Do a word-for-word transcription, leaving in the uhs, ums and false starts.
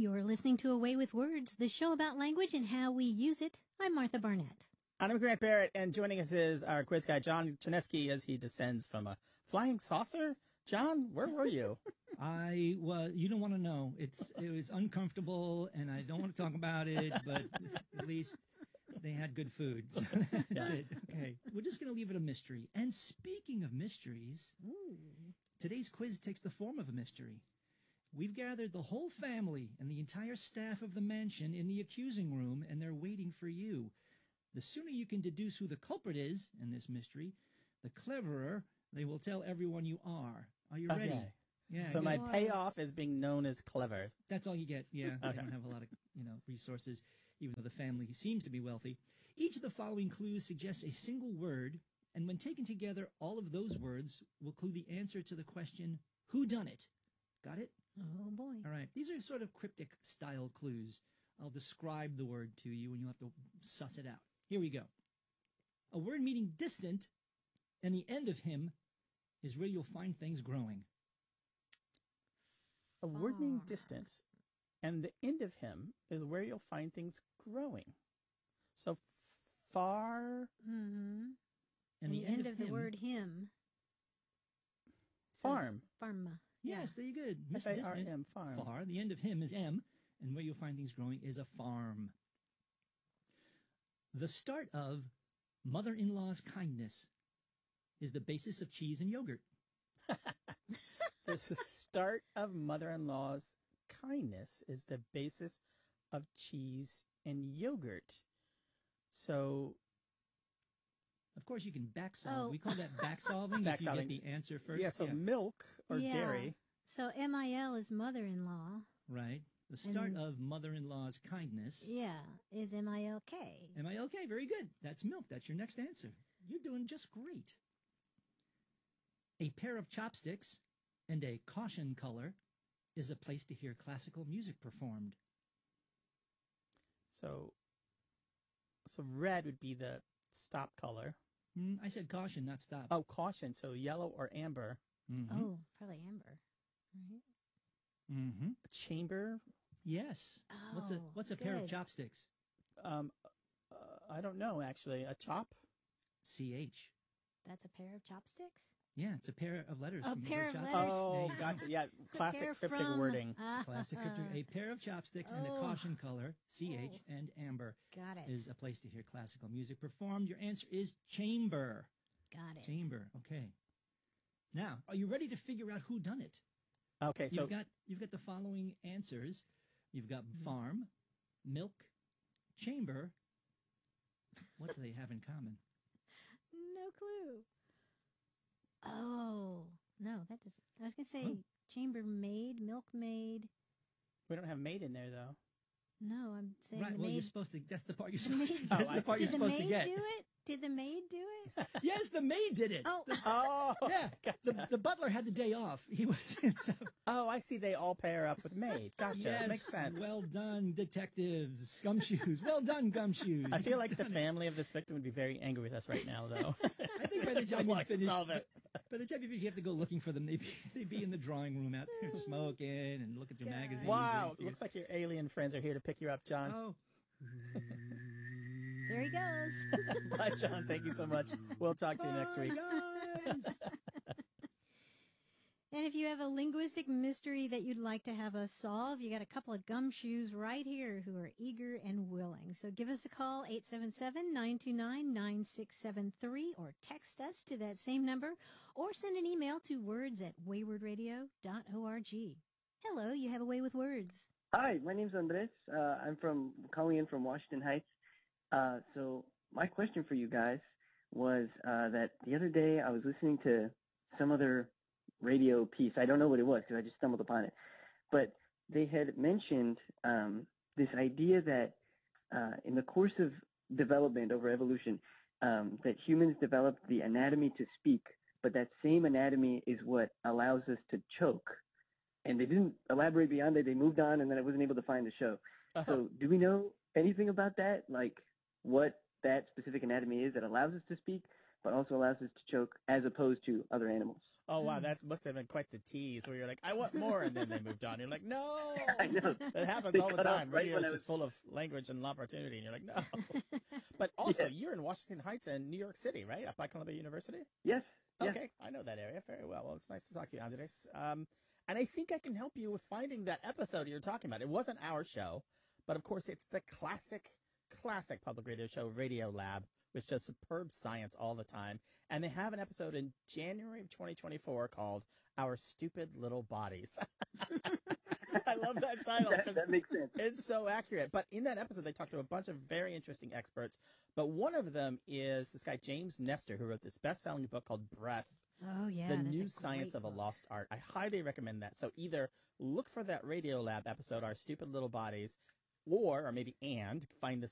You're listening to Away with Words, the show about language and how we use it. I'm Martha Barnett. I'm Grant Barrett, and joining us is our quiz guy, John Chernesky, as he descends from a flying saucer. John, where were you? I was. You don't want to know. It's it was uncomfortable, and I don't want to talk about it. But at least they had good food. So that's yeah. it. Okay, we're just going to leave it a mystery. And speaking of mysteries, Ooh. today's quiz takes the form of a mystery. We've gathered the whole family and the entire staff of the mansion in the accusing room, and they're waiting for you. The sooner you can deduce who the culprit is in this mystery, the cleverer they will tell everyone you are. Are you ready? Okay. Yeah. So my know. payoff is being known as clever. That's all you get. Yeah. Okay. They don't have a lot of, you know, resources, even though the family seems to be wealthy. Each of the following clues suggests a single word, and when taken together, all of those words will clue the answer to the question, who done it? Got it? Oh, boy. All right. These are sort of cryptic style clues. I'll describe the word to you, and you'll have to suss it out. Here we go. A word meaning distant, and the end of him is where you'll find things growing. A word meaning distance, and the end of him is where you'll find things growing. So far. Mm-hmm. And the, the end, end of, of the him, word him. Farm. Farm. Yes, there you go. F A R M, farm. Far. The end of him is M, and where you'll find things growing is a farm. The start of mother-in-law's kindness is the basis of cheese and yogurt. The start of mother-in-law's kindness is the basis of cheese and yogurt. So, of course, you can back solve. Oh. We call that back solving if you get the answer first. Yeah, so yeah. milk or yeah. dairy. So M I L is mother-in-law. Right. The start And, of mother-in-law's kindness. Yeah, is M I L K. M I L K, very good. That's milk. That's your next answer. You're doing just great. A pair of chopsticks and a caution color is a place to hear classical music performed. So, so red would be the stop color. Mm, I said caution, not stop. Oh, caution. So yellow or amber. Mm-hmm. Oh, probably amber. Right? Mm-hmm. A chamber. Yes. Oh, what's a what's a pair of good. chopsticks? Um, uh, I don't know actually. A chop. C H. That's a pair of chopsticks? Yeah, it's a pair of letters. A from the pair word of chopsticks. letters. Oh, There you gotcha. Yeah, It's a classic pair cryptic from- wording. Ah, Classic cryptic. A pair of chopsticks and a Oh. caution color, C H, and amber Got it. is a place to hear classical music performed. Your answer is chamber. Got it. Chamber. Okay. Now, are you ready to figure out who done it? Okay, so You've got you've got the following answers. You've got farm, milk, chamber. What do they have in common? No clue. Oh, no, that doesn't. I was going to say Oh. chambermaid, milkmaid. we don't have maid in there though. No, I'm saying Right. the Well, maid. you're supposed to. That's the part you're the supposed to. maid- That's Oh, I the part Did you're the supposed to maid get. do it? Did the maid do it? Yes, the maid did it. Oh, Oh, Yeah, the, gotcha. the butler had the day off. He was. So, Oh, I see. They all pair up with maid. Gotcha. yes, Makes sense. well done, detectives. Gumshoes. Well done, gumshoes. I feel like the family of this victim would be very angry with us right now, though. I think by the time you Like, finish, solve it. by the time you finish, you have to go looking for them. They'd be, they'd be in the drawing room out there smoking and look at your God. magazines. Wow, waiting for you. looks like your alien friends are here to pick you up, John. Oh, there he goes. Bye, John. Thank you so much. We'll talk to you next week. guys. And if you have a linguistic mystery that you'd like to have us solve, you got a couple of gumshoes right here who are eager and willing. So give us a call, eight seven seven, nine two nine, nine six seven three, or text us to that same number, or send an email to words at wayward radio dot org. Hello, you have a way with words. Hi, my name's Andres. Uh, I'm from calling in from Washington Heights. Uh, so my question for you guys was uh, that the other day I was listening to some other radio piece. I don't know what it was because I just stumbled upon it. But they had mentioned um, this idea that uh, in the course of development over evolution, um, that humans developed the anatomy to speak, but that same anatomy is what allows us to choke. And they didn't elaborate beyond it. They moved on, and then I wasn't able to find the show. Uh-huh. So do we know anything about that? Like what that specific anatomy is that allows us to speak, but also allows us to choke as opposed to other animals? Oh, wow, Oh. that must have been quite the tease where you're like, I want more, and then they moved on. You're like, no. I know. That happens They all the cut off time. right Radio when is I just full of language and opportunity, and you're like, no. But also, Yeah. you're in Washington Heights and New York City, right? Up by Columbia University? Yes. Yeah. Okay, I know that area very well. Well, it's nice to talk to you, Andres. Um, and I think I can help you with finding that episode you're talking about. It wasn't our show, but of course, it's the classic, classic public radio show, Radio Lab, which does superb science all the time. And they have an episode in January of twenty twenty-four called Our Stupid Little Bodies. I love that title that, because that makes sense. it's so accurate. But in that episode, they talked to a bunch of very interesting experts. But one of them is this guy, James Nestor, who wrote this best-selling book called Breath, Oh, yeah. The that's New a Science great of a book. Lost Art. I highly recommend that. So either look for that Radio Lab episode, Our Stupid Little Bodies, or, or maybe and, find this